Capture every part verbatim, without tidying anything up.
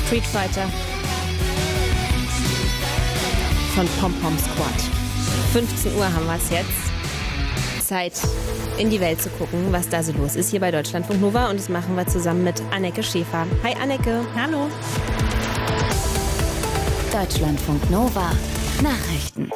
Street Fighter von Pom Pom Squad. fünfzehn Uhr haben wir es jetzt. Zeit, in die Welt zu gucken, was da so los ist hier bei Deutschlandfunk Nova. Und das machen wir zusammen mit Anneke Schäfer. Hi Anneke. Hallo. Deutschlandfunk Nova Nachrichten.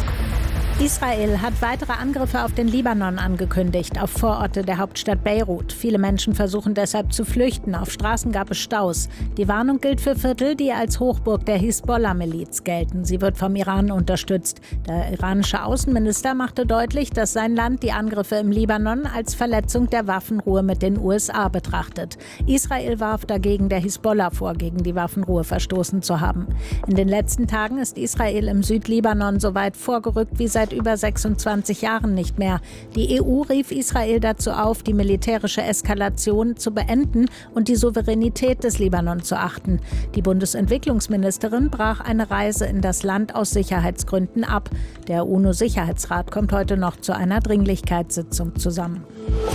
Israel hat weitere Angriffe auf den Libanon angekündigt, auf Vororte der Hauptstadt Beirut. Viele Menschen versuchen deshalb zu flüchten. Auf Straßen gab es Staus. Die Warnung gilt für Viertel, die als Hochburg der Hisbollah-Miliz gelten. Sie wird vom Iran unterstützt. Der iranische Außenminister machte deutlich, dass sein Land die Angriffe im Libanon als Verletzung der Waffenruhe mit den U S A betrachtet. Israel warf dagegen der Hisbollah vor, gegen die Waffenruhe verstoßen zu haben. In den letzten Tagen ist Israel im Südlibanon so weit vorgerückt wie seit über sechsundzwanzig Jahren nicht mehr. Die E U rief Israel dazu auf, die militärische Eskalation zu beenden und die Souveränität des Libanon zu achten. Die Bundesentwicklungsministerin brach eine Reise in das Land aus Sicherheitsgründen ab. Der UNO-Sicherheitsrat kommt heute noch zu einer Dringlichkeitssitzung zusammen.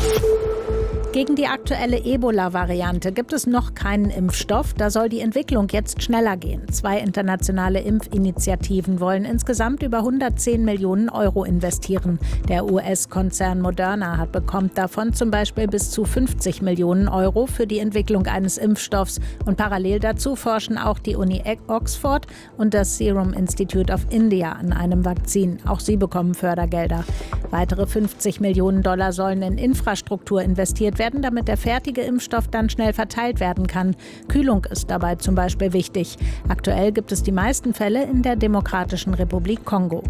Gegen die aktuelle Ebola-Variante gibt es noch keinen Impfstoff. Da soll die Entwicklung jetzt schneller gehen. Zwei internationale Impfinitiativen wollen insgesamt über hundertzehn Millionen Euro investieren. Der U S-Konzern Moderna hat bekommt davon zum Beispiel bis zu fünfzig Millionen Euro für die Entwicklung eines Impfstoffs. Und parallel dazu forschen auch die Uni Oxford und das Serum Institute of India an einem Vakzin. Auch sie bekommen Fördergelder. Weitere fünfzig Millionen Dollar sollen in Infrastruktur investiert werden, damit der fertige Impfstoff dann schnell verteilt werden kann. Kühlung ist dabei zum Beispiel wichtig. Aktuell gibt es die meisten Fälle in der Demokratischen Republik Kongo.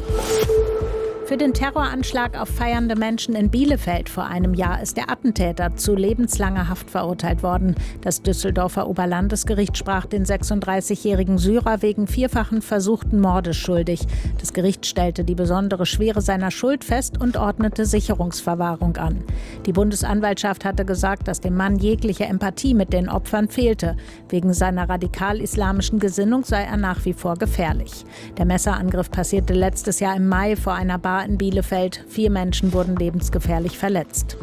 Für den Terroranschlag auf feiernde Menschen in Bielefeld vor einem Jahr ist der Attentäter zu lebenslanger Haft verurteilt worden. Das Düsseldorfer Oberlandesgericht sprach den sechsunddreißigjährigen Syrer wegen vierfachen versuchten Mordes schuldig. Das Gericht stellte die besondere Schwere seiner Schuld fest und ordnete Sicherungsverwahrung an. Die Bundesanwaltschaft hatte gesagt, dass dem Mann jegliche Empathie mit den Opfern fehlte. Wegen seiner radikal-islamischen Gesinnung sei er nach wie vor gefährlich. Der Messerangriff passierte letztes Jahr im Mai vor einer Bar in Bielefeld. Vier Menschen wurden lebensgefährlich verletzt.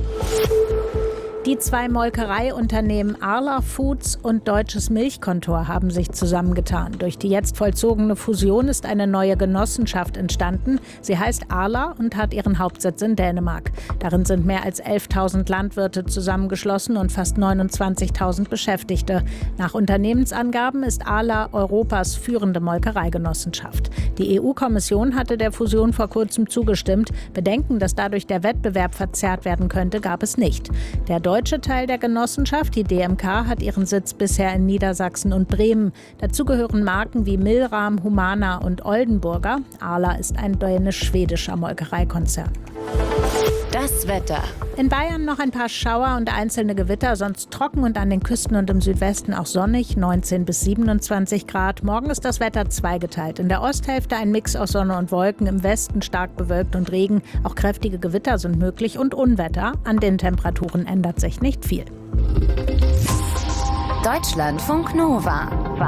Die zwei Molkereiunternehmen Arla Foods und Deutsches Milchkontor haben sich zusammengetan. Durch die jetzt vollzogene Fusion ist eine neue Genossenschaft entstanden. Sie heißt Arla und hat ihren Hauptsitz in Dänemark. Darin sind mehr als elftausend Landwirte zusammengeschlossen und fast neunundzwanzigtausend Beschäftigte. Nach Unternehmensangaben ist Arla Europas führende Molkereigenossenschaft. Die E U-Kommission hatte der Fusion vor kurzem zugestimmt. Bedenken, dass dadurch der Wettbewerb verzerrt werden könnte, gab es nicht. Der deutsche Teil der Genossenschaft, die D M K, hat ihren Sitz bisher in Niedersachsen und Bremen. Dazu gehören Marken wie Milram, Humana und Oldenburger. Arla ist ein dänisch-schwedischer Molkereikonzern. Das Wetter. In Bayern noch ein paar Schauer und einzelne Gewitter, sonst trocken und an den Küsten und im Südwesten auch sonnig, neunzehn bis siebenundzwanzig Grad. Morgen ist das Wetter zweigeteilt. In der Osthälfte ein Mix aus Sonne und Wolken, im Westen stark bewölkt und Regen. Auch kräftige Gewitter sind möglich und Unwetter. An den Temperaturen ändert sich nicht viel. Deutschlandfunk Nova.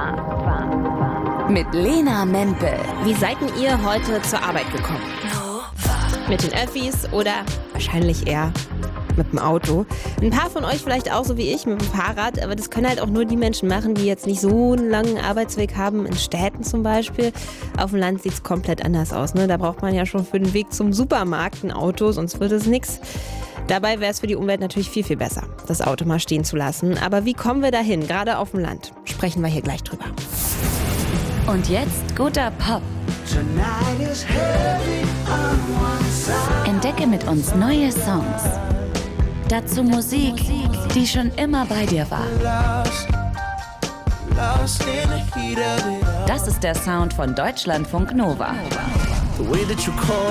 Mit Lena Mempel. Wie seid denn ihr heute zur Arbeit gekommen? Mit den Öffis oder wahrscheinlich eher mit dem Auto. Ein paar von euch vielleicht auch so wie ich mit dem Fahrrad, aber das können halt auch nur die Menschen machen, die jetzt nicht so einen langen Arbeitsweg haben, in Städten zum Beispiel. Auf dem Land sieht es komplett anders aus, ne? Da braucht man ja schon für den Weg zum Supermarkt ein Auto, sonst wird es nichts. Dabei wäre es für die Umwelt natürlich viel, viel besser, das Auto mal stehen zu lassen. Aber wie kommen wir dahin, gerade auf dem Land? Sprechen wir hier gleich drüber. Und jetzt guter Pop. Entdecke mit uns neue Songs. Dazu Musik, die schon immer bei dir war. Das ist der Sound von Deutschlandfunk Nova.